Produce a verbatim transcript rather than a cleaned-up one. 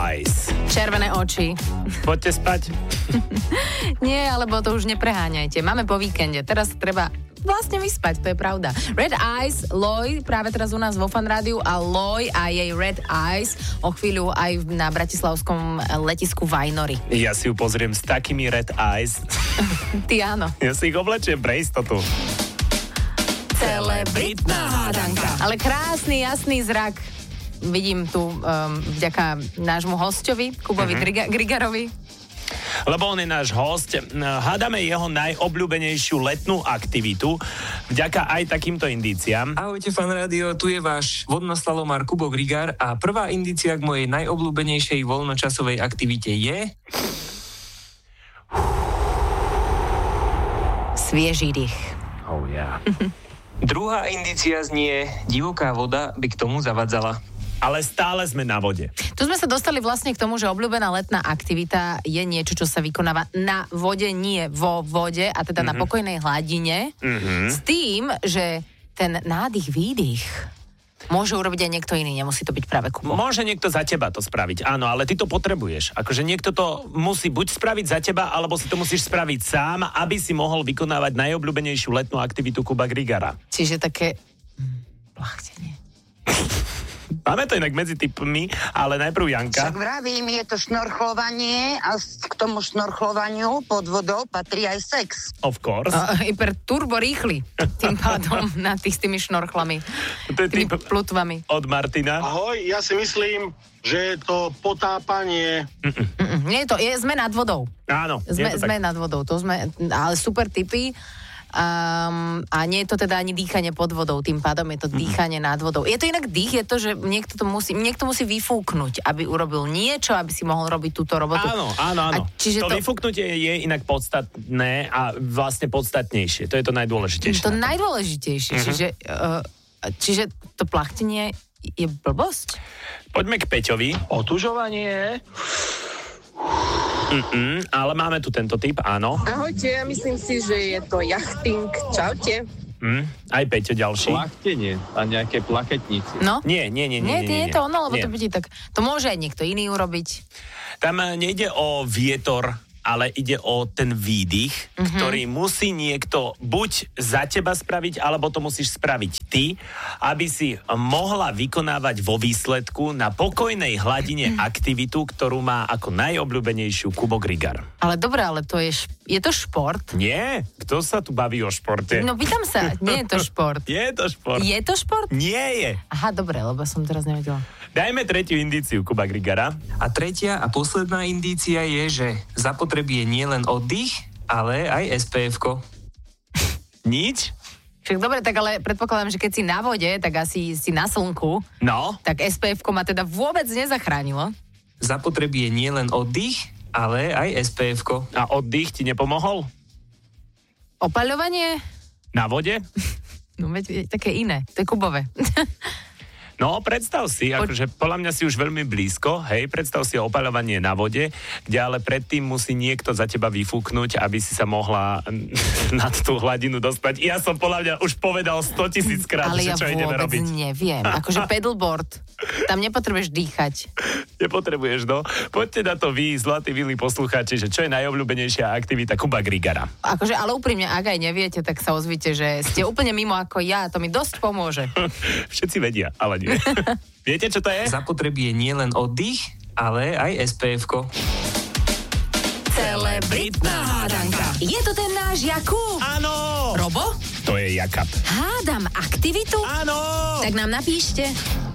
eyes. Červené oči. Poďte spať. Nie, alebo to už nepreháňajte. Máme po víkende, teraz treba vlastne vyspať, to je pravda. Red Eyes, Loj, práve teraz u nás vo Fan Rádiu a Loj a jej Red Eyes o chvíľu aj na bratislavskom letisku Vajnory. Ja si ju pozriem s takými red eyes. Ty áno. Ja si ich oblečiem pre istotu. Celebritná hádanka. Ale krásny, jasný zrak. Vidím tu um, vďaka nášmu hosťovi, Kubovi mm-hmm. Griga- Grigarovi. Lebo on je náš host. Hádame jeho najobľúbenejšiu letnú aktivitu vďaka aj takýmto indíciám. Ahojte, Fan Rádio, tu je váš vodnoslalomár Kubo Grigar a prvá indícia k mojej najobľúbenejšej voľnočasovej aktivite je... Svieži dých. Oh yeah. Druhá indícia znie, divoká voda by k tomu zavadzala. Ale stále sme na vode. Tu sme sa dostali vlastne k tomu, že obľúbená letná aktivita je niečo, čo sa vykonáva na vode, nie vo vode, a teda mm-hmm. na pokojnej hladine. Mm-hmm. S tým, že ten nádych, výdych môže urobiť aj niekto iný, nemusí to byť práve Kubo. Môže niekto za teba to spraviť, áno, ale ty to potrebuješ. Akože niekto to musí buď spraviť za teba, alebo si to musíš spraviť sám, aby si mohol vykonávať najobľúbenejšiu letnú aktivitu Kuba Grigara. Čiže také... plachtenie. Máme to inak medzi typmi, ale najprv Janka. Však vravím, je to šnorchlovanie a k tomu šnorchlovaniu pod vodou patrí aj sex. Of course. Uh, hyper turbo rýchly tým pádom na tých s tými šnorchlami. To je tými typ plutvami. od Martina. Ahoj, ja si myslím, že je to potápanie. Mm-mm. Nie je to, je, sme nad vodou. Áno. Sme, je to sme tak. nad vodou, to sme, ale super tipy. Um, a nie je to teda ani dýchanie pod vodou, tým pádom je to dýchanie nad vodou. Je to inak dých, je to, že niekto to musí, niekto musí vyfúknuť, aby urobil niečo, aby si mohol robiť túto robotu. Áno, áno, áno. A čiže to, to vyfúknutie je inak podstatné a vlastne podstatnejšie. To je to najdôležitejšie. To najdôležitejšie. Uh-huh. Čiže, uh, čiže to plachtenie je blbosť? Poďme k Peťovi. Otužovanie. Mm-mm, ale máme tu tento typ, áno. Ahojte, ja myslím si, že je to jachting. Čaute. Mm, aj Peťo ďalší. Plachtenie a nejaké plaketníci. No? Nie, nie, nie, nie. Nie, nie, nie, nie, je to ono, lebo nie. to bude tak... To môže aj niekto iný urobiť. Tam nejde o vietor, ale ide o ten výdych, mm-hmm. ktorý musí niekto buď za teba spraviť, alebo to musíš spraviť ty, aby si mohla vykonávať vo výsledku na pokojnej hladine aktivitu, ktorú má ako najobľúbenejšiu Kubo Grigar. Ale dobre, ale to je, šp- je to šport? Nie? Kto sa tu baví o športe? No pýtam sa, nie je to šport. Je to šport. Je to šport? Nie je. Aha, dobre, lebo som teraz nevedela. Dajme tretiu indíciu Kuba Grigara. A tretia a posledná indícia je, že zapotrebí je nielen oddych, ale aj es pé efko. Nič? Však dobre, tak ale predpokladám, že keď si na vode, tak asi si na slnku, No? tak es pé efko ma teda vôbec nezachránilo. Zapotrebí je nielen oddych, ale aj es pé efko. A oddych ti nepomohol? Opaľovanie? Na vode? No veď je také iné, to je Kubové. No, predstav si, akože podľa mňa si už veľmi blízko, hej, predstav si opaľovanie na vode, kde ale predtým musí niekto za teba vyfúknuť, aby si sa mohla nad tú hladinu dostať. Ja som podľa mňa už povedal stotisíc krát, Ale že ja čo ideme vôbec robiť. neviem. Akože paddleboard, tam nepotrebuješ dýchať. Nepotrebuješ, no. Poďte na to vy, zlatí milí poslucháči, že čo je najobľúbenejšia aktivita Kuba Grigara. Akože, ale úprimne, ak aj neviete, tak sa ozvite, že ste úplne mimo ako ja, to mi dosť pomôže. Všetci vedia, ale nie. Viete, čo to je? Zapotrebí je nielen oddych, ale aj es pé efko. Celebritná hádanka. Je to ten náš Jakub? Áno! Robo? To je Jakab. Hádam aktivitu? Áno! Tak nám napíšte.